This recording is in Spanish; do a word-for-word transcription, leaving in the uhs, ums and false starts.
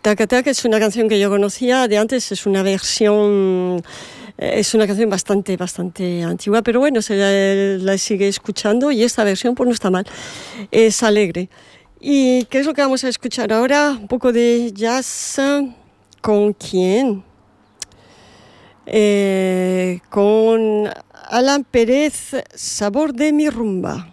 Taca Taca es una canción que yo conocía de antes, es una versión, es una canción bastante, bastante antigua, pero bueno, se la, la sigue escuchando y esta versión pues no está mal, es alegre. ¿Y qué es lo que vamos a escuchar ahora? Un poco de jazz. ¿Con quién? Eh, con Alan Pérez, Sabor de mi rumba.